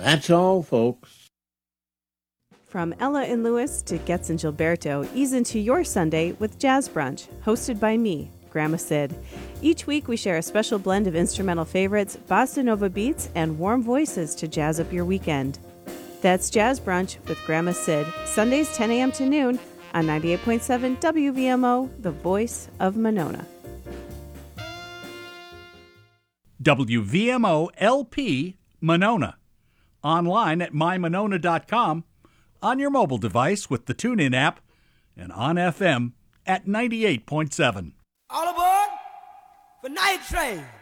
That's all, folks. From Ella and Lewis to Getz and Gilberto, ease into your Sunday with Jazz Brunch, hosted by me, Grandma Sid. Each week we share a special blend of instrumental favorites, bossa nova beats, and warm voices to jazz up your weekend. That's Jazz Brunch with Grandma Sid, Sundays 10 a.m. to noon on 98.7 WVMO, the voice of Monona. WVMO LP Monona. Online at mymonona.com, on your mobile device with the TuneIn app, and on FM at 98.7. All aboard for Night Train.